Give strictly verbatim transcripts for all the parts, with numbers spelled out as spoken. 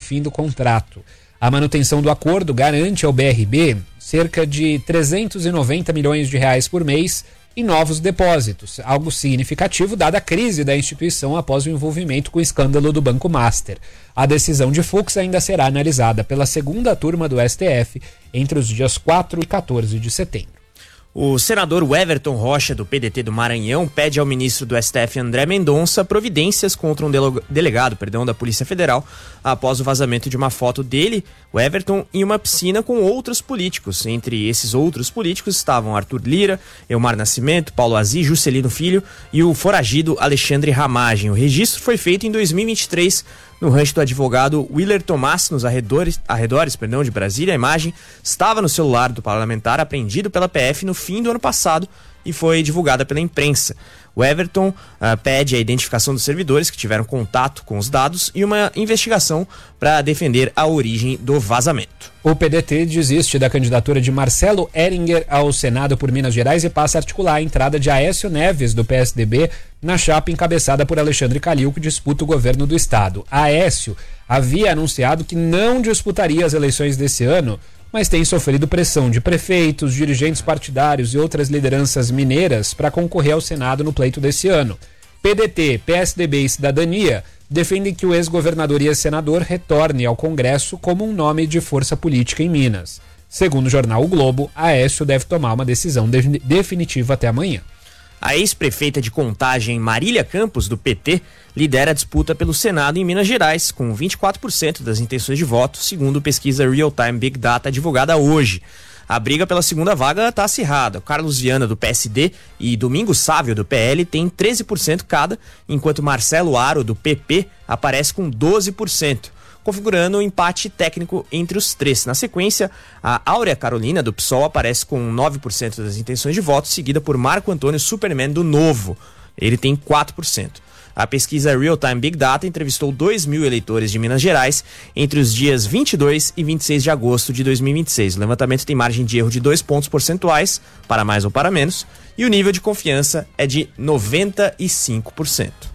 fim do contrato. A manutenção do acordo garante ao B R B cerca de trezentos e noventa milhões de reais por mês em novos depósitos, algo significativo dada a crise da instituição após o envolvimento com o escândalo do Banco Master. A decisão de Fux ainda será analisada pela segunda turma do S T F entre os dias quatro e quatorze de setembro. O senador Everton Rocha, do P D T do Maranhão, pede ao ministro do S T F, André Mendonça, providências contra um delegado perdão, da Polícia Federal após o vazamento de uma foto dele, o Everton, em uma piscina com outros políticos. Entre esses outros políticos estavam Arthur Lira, Elmar Nascimento, Paulo Aziz, Juscelino Filho e o foragido Alexandre Ramagem. O registro foi feito em dois mil e vinte e três no rancho do advogado Willer Tomás, nos arredores, arredores perdão, de Brasília. A imagem estava no celular do parlamentar, apreendido pela P F no fim do ano passado e foi divulgada pela imprensa. O Everton uh, pede a identificação dos servidores que tiveram contato com os dados e uma investigação para defender a origem do vazamento. O P D T desiste da candidatura de Marcelo Heringer ao Senado por Minas Gerais e passa a articular a entrada de Aécio Neves, do P S D B, na chapa encabeçada por Alexandre Calil, que disputa o governo do estado. Aécio havia anunciado que não disputaria as eleições desse ano, mas tem sofrido pressão de prefeitos, dirigentes partidários e outras lideranças mineiras para concorrer ao Senado no pleito desse ano. P D T, P S D B e Cidadania defendem que o ex-governador e ex-senador retorne ao Congresso como um nome de força política em Minas. Segundo o jornal O Globo, Aécio deve tomar uma decisão de- definitiva até amanhã. A ex-prefeita de Contagem, Marília Campos, do P T, lidera a disputa pelo Senado em Minas Gerais, com vinte e quatro por cento das intenções de voto, segundo pesquisa Real Time Big Data divulgada hoje. A briga pela segunda vaga está acirrada. Carlos Viana, do P S D, e Domingos Sávio, do P L, têm treze por cento cada, enquanto Marcelo Aro, do P P, aparece com doze por cento. Configurando um empate técnico entre os três. Na sequência, a Áurea Carolina, do P SOL, aparece com nove por cento das intenções de voto, seguida por Marco Antônio Superman, do Novo. Ele tem quatro por cento. A pesquisa Real Time Big Data entrevistou dois mil eleitores de Minas Gerais entre os dias vinte e dois e vinte e seis de agosto de dois mil e vinte e seis. O levantamento tem margem de erro de dois pontos percentuais, para mais ou para menos, e o nível de confiança é de noventa e cinco por cento.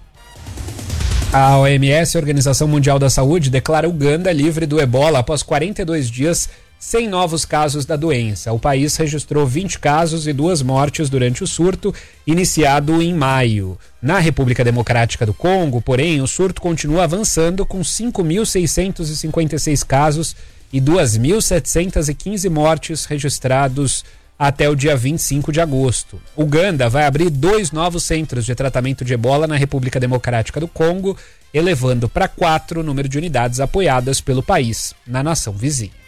A O M S, a Organização Mundial da Saúde, declara Uganda livre do ebola após quarenta e dois dias sem novos casos da doença. O país registrou vinte casos e duas mortes durante o surto, iniciado em maio. Na República Democrática do Congo, porém, o surto continua avançando com cinco mil seiscentos e cinquenta e seis casos e duas mil setecentos e quinze mortes registrados até o dia vinte e cinco de agosto. Uganda vai abrir dois novos centros de tratamento de ebola na República Democrática do Congo, elevando para quatro o número de unidades apoiadas pelo país na nação vizinha.